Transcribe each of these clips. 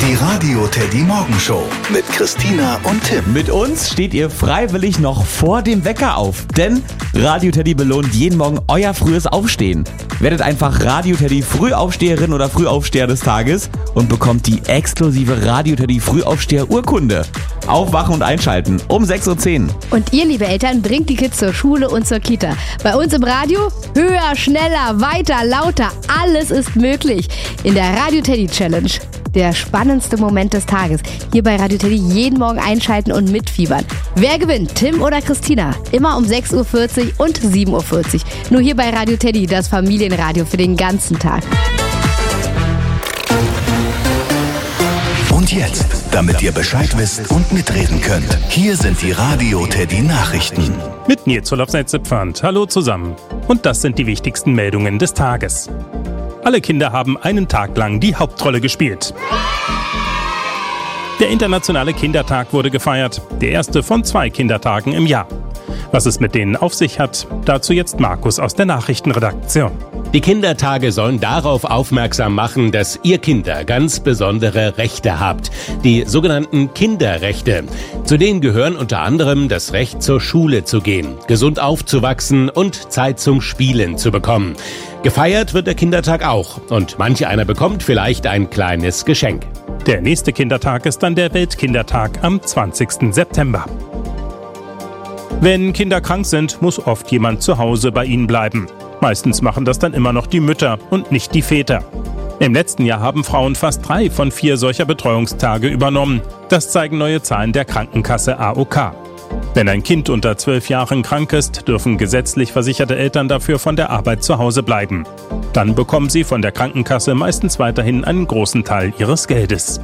Die Radio Teddy Morgenshow mit Christina und Tim. Mit uns steht ihr freiwillig noch vor dem Wecker auf, denn Radio Teddy belohnt jeden Morgen euer frühes Aufstehen. Werdet einfach Radio Teddy Frühaufsteherin oder Frühaufsteher des Tages und bekommt die exklusive Radio Teddy Frühaufsteher-Urkunde. Aufwachen und einschalten um 6.10 Uhr. Und ihr, liebe Eltern, bringt die Kids zur Schule und zur Kita. Bei uns im Radio höher, schneller, weiter, lauter, alles ist möglich. In der Radio Teddy Challenge. Der spannendste Moment des Tages. Hier bei Radio Teddy jeden Morgen einschalten und mitfiebern. Wer gewinnt, Tim oder Christina? Immer um 6.40 Uhr und 7.40 Uhr. Nur hier bei Radio Teddy, das Familienradio für den ganzen Tag. Und jetzt, damit ihr Bescheid wisst und mitreden könnt, hier sind die Radio Teddy Nachrichten. Mit Nils Olofsneitz-Zipfand. Hallo zusammen. Und das sind die wichtigsten Meldungen des Tages. Alle Kinder haben einen Tag lang die Hauptrolle gespielt. Der internationale Kindertag wurde gefeiert, der erste von 2 Kindertagen im Jahr. Was es mit denen auf sich hat, dazu jetzt Markus aus der Nachrichtenredaktion. Die Kindertage sollen darauf aufmerksam machen, dass ihr Kinder ganz besondere Rechte habt. Die sogenannten Kinderrechte. Zu denen gehören unter anderem das Recht, zur Schule zu gehen, gesund aufzuwachsen und Zeit zum Spielen zu bekommen. Gefeiert wird der Kindertag auch und manch einer bekommt vielleicht ein kleines Geschenk. Der nächste Kindertag ist dann der Weltkindertag am 20. September. Wenn Kinder krank sind, muss oft jemand zu Hause bei ihnen bleiben. Meistens machen das dann immer noch die Mütter und nicht die Väter. Im letzten Jahr haben Frauen fast 3 von 4 solcher Betreuungstage übernommen. Das zeigen neue Zahlen der Krankenkasse AOK. Wenn ein Kind unter 12 Jahren krank ist, dürfen gesetzlich versicherte Eltern dafür von der Arbeit zu Hause bleiben. Dann bekommen sie von der Krankenkasse meistens weiterhin einen großen Teil ihres Geldes.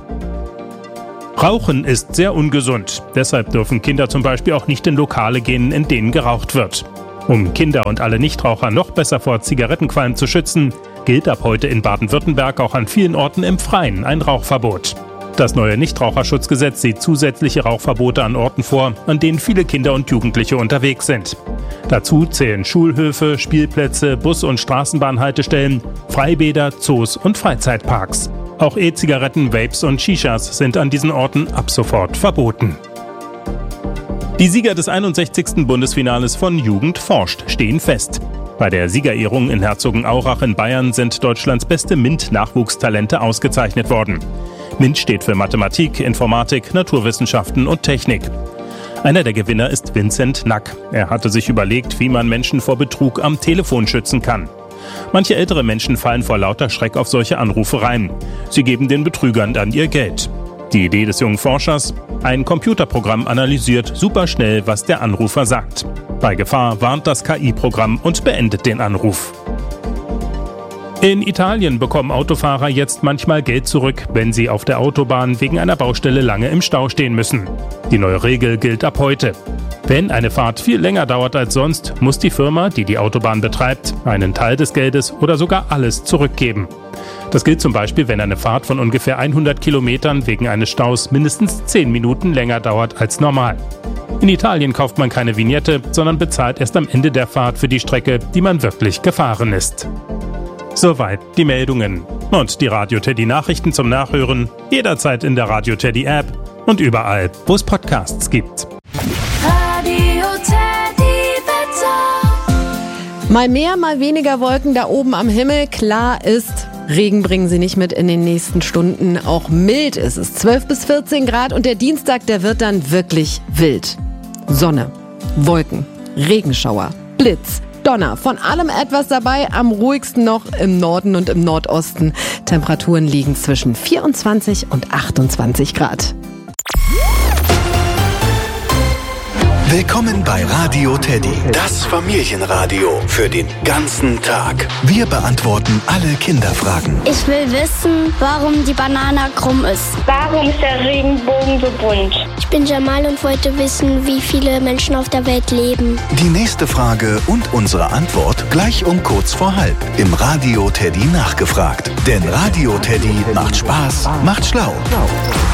Rauchen ist sehr ungesund. Deshalb dürfen Kinder zum Beispiel auch nicht in Lokale gehen, in denen geraucht wird. Um Kinder und alle Nichtraucher noch besser vor Zigarettenqualm zu schützen, gilt ab heute in Baden-Württemberg auch an vielen Orten im Freien ein Rauchverbot. Das neue Nichtraucherschutzgesetz sieht zusätzliche Rauchverbote an Orten vor, an denen viele Kinder und Jugendliche unterwegs sind. Dazu zählen Schulhöfe, Spielplätze, Bus- und Straßenbahnhaltestellen, Freibäder, Zoos und Freizeitparks. Auch E-Zigaretten, Vapes und Shishas sind an diesen Orten ab sofort verboten. Die Sieger des 61. Bundesfinales von Jugend forscht stehen fest. Bei der Siegerehrung in Herzogenaurach in Bayern sind Deutschlands beste MINT-Nachwuchstalente ausgezeichnet worden. MINT steht für Mathematik, Informatik, Naturwissenschaften und Technik. Einer der Gewinner ist Vincent Nack. Er hatte sich überlegt, wie man Menschen vor Betrug am Telefon schützen kann. Manche ältere Menschen fallen vor lauter Schreck auf solche Anrufe rein. Sie geben den Betrügern dann ihr Geld. Die Idee des jungen Forschers? Ein Computerprogramm analysiert superschnell, was der Anrufer sagt. Bei Gefahr warnt das KI-Programm und beendet den Anruf. In Italien bekommen Autofahrer jetzt manchmal Geld zurück, wenn sie auf der Autobahn wegen einer Baustelle lange im Stau stehen müssen. Die neue Regel gilt ab heute. Wenn eine Fahrt viel länger dauert als sonst, muss die Firma, die die Autobahn betreibt, einen Teil des Geldes oder sogar alles zurückgeben. Das gilt zum Beispiel, wenn eine Fahrt von ungefähr 100 Kilometern wegen eines Staus mindestens 10 Minuten länger dauert als normal. In Italien kauft man keine Vignette, sondern bezahlt erst am Ende der Fahrt für die Strecke, die man wirklich gefahren ist. Soweit die Meldungen. Und die Radio Teddy Nachrichten zum Nachhören jederzeit in der Radio Teddy App und überall, wo es Podcasts gibt. Radio Teddy Wetter. Mal mehr, mal weniger Wolken da oben am Himmel. Klar ist, Regen bringen sie nicht mit in den nächsten Stunden. Auch mild ist es. 12 bis 14 Grad und der Dienstag, der wird dann wirklich wild. Sonne, Wolken, Regenschauer, Blitz, Donner. Von allem etwas dabei, am ruhigsten noch im Norden und im Nordosten. Temperaturen liegen zwischen 24 und 28 Grad. Willkommen bei Radio Teddy, das Familienradio für den ganzen Tag. Wir beantworten alle Kinderfragen. Ich will wissen, warum die Banane krumm ist. Warum ist der Regenbogen so bunt? Ich bin Jamal und wollte wissen, wie viele Menschen auf der Welt leben. Die nächste Frage und unsere Antwort gleich um kurz vor halb im Radio Teddy nachgefragt. Denn Radio Teddy macht Spaß, macht schlau.